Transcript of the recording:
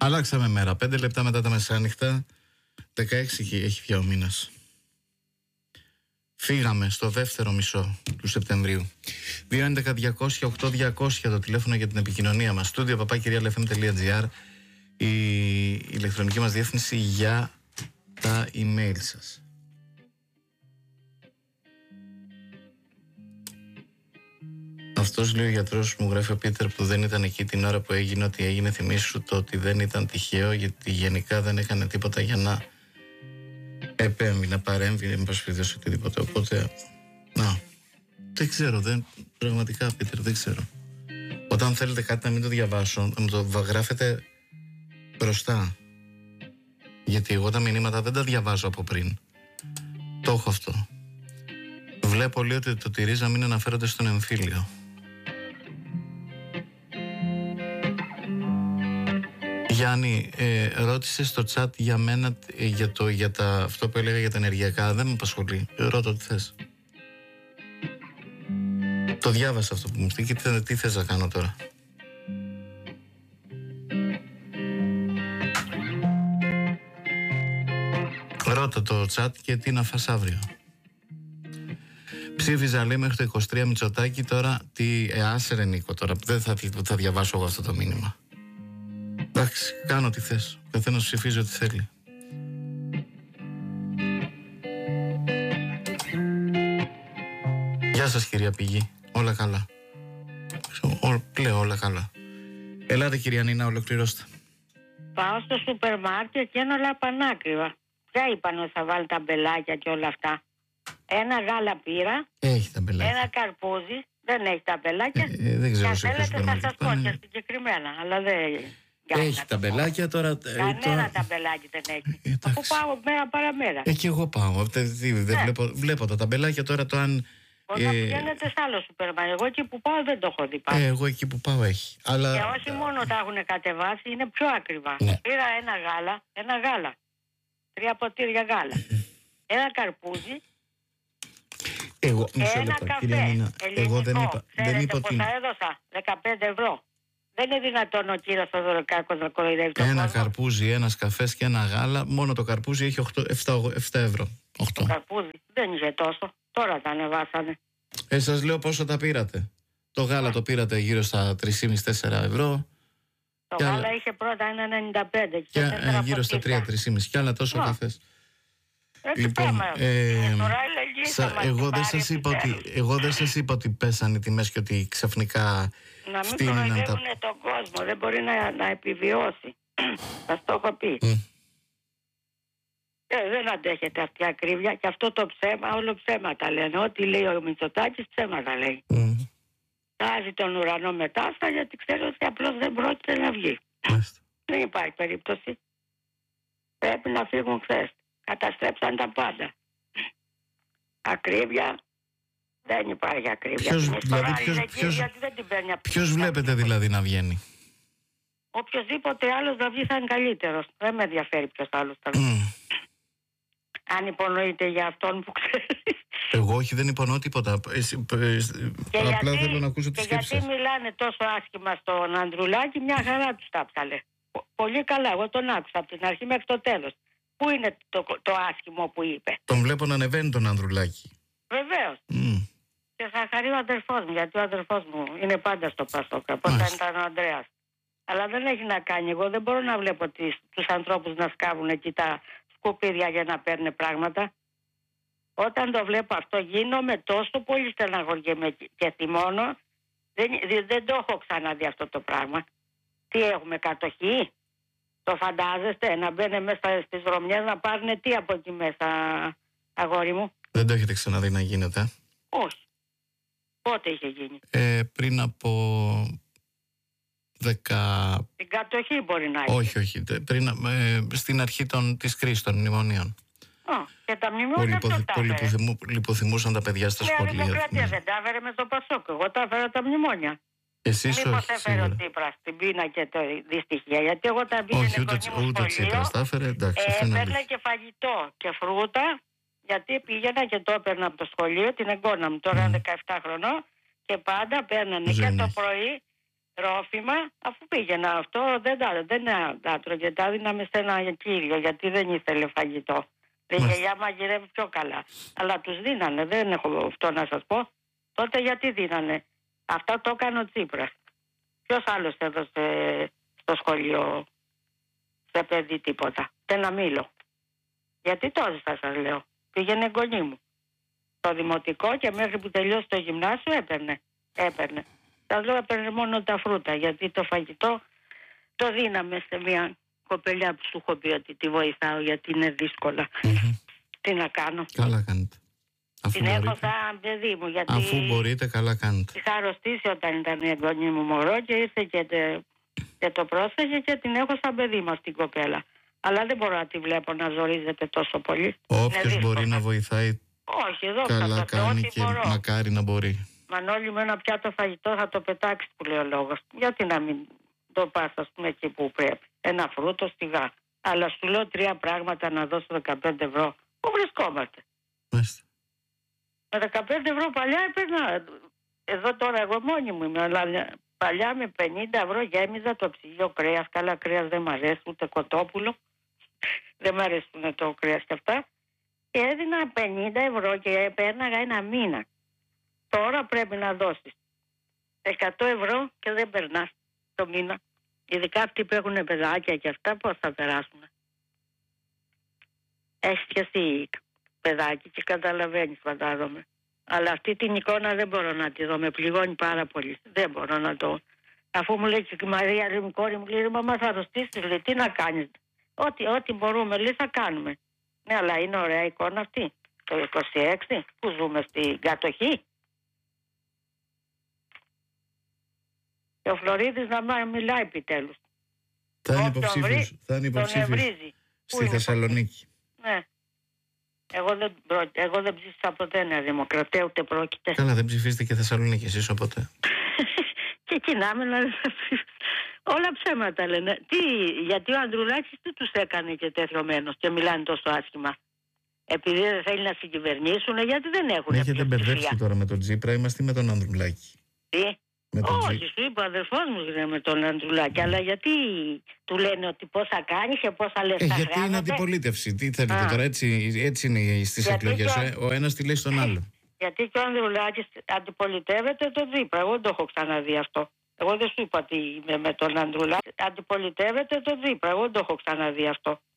Αλλάξαμε μέρα. 5 λεπτά μετά τα μεσάνυχτα. 16 έχει πια ο μήνας. Φύγαμε στο δεύτερο μισό του Σεπτεμβρίου. 2.11.200.8.200 το τηλέφωνο για την επικοινωνία μας. studio@kyrialfm.gr η ηλεκτρονική μας διεύθυνση για τα email σας. Αυτός, λέει ο γιατρός, μου γράφει ο Πίτερ, που δεν ήταν εκεί την ώρα που έγινε ό,τι έγινε, θυμίσου το ότι δεν ήταν τυχαίο, γιατί γενικά δεν έκανε τίποτα για να επέμβει, να παρέμβει, δεν πας οτιδήποτε. Οπότε, δεν ξέρω, πραγματικά, Πίτερ, δεν ξέρω. Όταν θέλετε κάτι να μην το διαβάσω, να μου το γράφετε μπροστά. Γιατί εγώ τα μηνύματα δεν τα διαβάζω από πριν. Το έχω αυτό. Βλέπω, λέει, ότι το τηρείς να μην αναφέρονται στον εμφύλιο. Γιάννη, ρώτησε στο chat για μένα αυτό που έλεγα για τα ενεργειακά. Δεν με απασχολεί. Ρώτα τι θες. Το διάβασα αυτό που μου στείλει και τι θες να κάνω τώρα. Ρώτα το chat και τι να φας αύριο. Ψήφιζα, λέει, μέχρι το 23 Μητσοτάκη. Τώρα άσε ρε Νίκο, τώρα δεν θα διαβάσω εγώ αυτό το μήνυμα. Εντάξει, κάνω τι θες. Ο καθένας ψηφίζει ό,τι θέλει. Γεια σας, κυρία Πηγή. Όλα καλά. Λέω όλα καλά. Ελάτε, κυρία Νίνα, ολοκληρώστε. Πάω στο σούπερ μάρκετ και είναι όλα πανάκριβα. Ποια είπαν ότι θα βάλει τα μπελάκια και όλα αυτά. Ένα γάλα πήρα. Έχει τα μπελάκια. Ένα καρπούζι. Δεν έχει τα μπελάκια. Δεν ξέρω. Αν θέλετε θα σας πω και συγκεκριμένα. Αλλά δεν... Έχει τα μπελάκια τώρα. Κανένα τα μπελάκια δεν έχει. Αφού πάω μέρα παραμέρα. Και εγώ πάω. Βλέπω τα ταμπελάκια τώρα το αν. Όταν πηγαίνετε σε άλλο σούπερ μάρκετ. Εγώ εκεί που πάω δεν το έχω δει πάλι. Εγώ εκεί που πάω έχει. Αλλά... Και όχι μόνο τα έχουν κατεβάσει, είναι πιο ακριβά. Ναι. Πήρα ένα γάλα. 3 ποτήρια γάλα. Ένα καρπούζι. Ένα καφέ. Εγώ δεν είπα. Ξέρετε πόσα έδωσα? 15 ευρώ. Δεν είναι δυνατόν ο κύριος Θοδωροκάκος να κοροϊδεύει τον κόσμο. Ένα καρπούζι, ένας καφές και ένα γάλα. Μόνο το καρπούζι έχει 7 ευρώ. 8. Το καρπούζι δεν είχε τόσο. Τώρα τα ανεβάσανε. Σας λέω πόσο τα πήρατε. Το γάλα το πήρατε γύρω στα 3,5-4 ευρώ. Το γάλα είχε πρώτα 1,95 και γύρω στα 3-3,5 και άλλα τόσο καφές. Λοιπόν, εγώ δεν σας είπα ότι πέσανε οι τιμές και ότι ξαφνικά να μην κοροϊδεύουν τον κόσμο. Δεν μπορεί να επιβιώσει. Σας το έχω πει. Δεν αντέχεται αυτή η ακρίβεια. Και αυτό το ψέμα, όλο ψέματα λένε. Ό,τι λέει ο Μητσοτάκης ψέματα λέει. Τάζει τον ουρανό μετάστα γιατί ξέρω ότι απλώς δεν πρόκειται να βγει. Δεν υπάρχει περίπτωση. Πρέπει να φύγουν χθες. Καταστρέψαν τα πάντα. Ακρίβεια. Δεν υπάρχει ακρίβεια. Ποιος βλέπετε δηλαδή να βγαίνει? Οποιοςδήποτε άλλος να βγει θα είναι καλύτερος. Δεν με ενδιαφέρει ποιος άλλος θα βγει. Αν υπονοείται για αυτόν που ξέρει. Εγώ όχι, δεν υπονοώ τίποτα. Απλά θέλω να ακούσω τη σκέψη σας. Γιατί μιλάνε τόσο άσχημα στον Ανδρουλάκη, μια χαρά τους τα ψάλε. Πολύ καλά, εγώ τον άκουσα από την αρχή μέχρι το τέλος. Πού είναι το άσχημο που είπε? Τον βλέπω να ανεβαίνει τον Ανδρουλάκη. Βεβαίως. Και θα χαρεί ο αδερφός μου, γιατί ο αδερφός μου είναι πάντα στο Πασόκα. Πώς ήταν ο Ανδρέας. Αλλά δεν έχει να κάνει. Εγώ δεν μπορώ να βλέπω τους ανθρώπους να σκάβουν εκεί τα σκουπίδια για να παίρνουν πράγματα. Όταν το βλέπω αυτό γίνομαι τόσο πολύ στεναχωριέμαι και θυμώνω. Δεν το έχω ξαναδεί αυτό το πράγμα. Τι έχουμε, κατοχή? Το φαντάζεστε να μπαίνουν μέσα στις δρομιές να πάρουν τι από εκεί μέσα, αγόρι μου? Δεν το έχετε ξαναδεί να γίνεται? Όχι. Πότε είχε γίνει? Πριν από 10... Την κατοχή μπορεί να έχει. Όχι. Στην αρχή της κρίσης των μνημονίων. Και τα μνημόνια λιποθυμούσαν τα παιδιά στα σχολεία. Η Δημοκρατία δεν τα έφερε με το Πασόκ. Εγώ τα έφερα τα μνημόνια. Εσείς μήπως έφερε ο Τσίπρας την πείνα και τη δυστυχία? Γιατί εγώ τα πήγαινε ούτε ο Τσίπρας τα έφερε. Έπαιρνα και φαγητό και φρούτα. Γιατί πήγαινα και το έπαιρνα από το σχολείο, την εγγόνα μου, τώρα 17 χρονών, και πάντα παίρνανε και το πρωί τρόφιμα, αφού πήγαινα αυτό, δεν τα τρώγε, τα δίναμε σε ένα κύριο, γιατί δεν ήθελε φαγητό. Η γιαγιά μαγειρεύει πιο καλά. Αλλά τους δίνανε, δεν έχω αυτό να σας πω. Τότε γιατί δίνανε? Αυτά το έκανε ο Τσίπρας. Ποιος άλλος έδωσε στο σχολείο σε παιδί τίποτα? Ένα μήλο. Γιατί τόσο θα σας λέω? Πήγαινε εγγονή μου στο δημοτικό και μέχρι που τελειώσει το γυμνάσιο έπαιρνε. Θα λέω έπαιρνε μόνο τα φρούτα, γιατί το φαγητό το δίναμε σε μια κοπελιά που σου έχω πει ότι τη βοηθάω, γιατί είναι δύσκολα. Τι να κάνω? Καλά κάνετε. Την έχω σαν παιδί μου, γιατί αφού μπορείτε, καλά κάνετε. Είχα αρρωστήσει όταν ήταν η εγγονή μου μωρό και ήρθε και το πρόσθεσε και την έχω σαν παιδί μας την κοπέλα. Αλλά δεν μπορώ να τη βλέπω να ζορίζεται τόσο πολύ. Όποιος μπορεί να βοηθάει, όχι, εδώ καλά κάνει και μπορώ. Μακάρι να μπορεί. Μανώλη, με ένα πιάτο φαγητό θα το πετάξει, που λέει ο λόγος. Γιατί να μην το πας, ας πούμε, εκεί που πρέπει? Ένα φρούτο, στιγά. Αλλά σου λέω 3 πράγματα να δώσω 15 ευρώ. Πού βρισκόμαστε? Μάλιστα. Με 15 ευρώ παλιά έπαιρνα. Εδώ τώρα εγώ μόνη μου είμαι, αλλά παλιά με 50 ευρώ γέμιζα το ψυγείο κρέας. Καλά, κρέας δεν μ' αρέσει, ούτε κοτόπουλο. Δεν μ' αρέσουν το κρέας και αυτά. Και έδινα 50 ευρώ και παίρναγα ένα μήνα. Τώρα πρέπει να δώσεις 100 ευρώ και δεν περνάς το μήνα. Ειδικά αυτοί που έχουν παιδάκια και αυτά, πώς θα περάσουν? Έχεις και εσύ παιδάκι και καταλαβαίνεις, φαντάζομαι. Αλλά αυτή την εικόνα δεν μπορώ να τη δω, με πληγώνει πάρα πολύ. Δεν μπορώ να το... Αφού μου λέει και η Μαρία, λέει, κόρη μου, λέει, μαμά θα αρρωστήσεις, λέει, τι να κάνεις? Ό,τι μπορούμε, λέει, θα κάνουμε. Ναι, αλλά είναι ωραία εικόνα αυτή. Το 26 που ζούμε στην κατοχή. Και ο Φλωρίδης να μιλάει επιτέλους. Θα είναι υποψήφιος στη Θεσσαλονίκη. Ναι. Εγώ δεν ψήφισα ποτέ Νέα Δημοκρατία, ούτε πρόκειται. Καλά, δεν ψηφίζετε και Θεσσαλονίκη εσείς οπότε? Και κοινάμε να δεν θα ψήφισα. Όλα ψέματα λένε. Γιατί ο Ανδρουλάκης τι τους έκανε και τεθειωμένος και μιλάνε τόσο άσχημα? Επειδή δεν θέλει να συγκυβερνήσουν, γιατί δεν έχουν? Έχετε μπερδέψει τώρα με τον Τσίπρα, είμαστε με τον Ανδρουλάκη. Τι? Όχι, σου είπα, ο αδερφός μου είναι με τον Ανδρουλάκη. Αλλά γιατί του λένε ότι πόσα κάνει και πόσα λεφτά χρειάζεται? Γιατί είναι αντιπολίτευση. Τι θέλετε τώρα, έτσι είναι στις εκλογές. Ο ένας τη λέει στον άλλο. Γιατί και ο Ανδρουλάκης αντιπολιτεύεται τον Τσίπρα. Εγώ δεν το έχω ξαναδεί αυτό. Εγώ δεν σου είπα ότι είμαι με τον Ανδρουλάκη. Αντιπολιτεύεται τον Τσίπρα. Εγώ δεν το έχω ξαναδεί αυτό.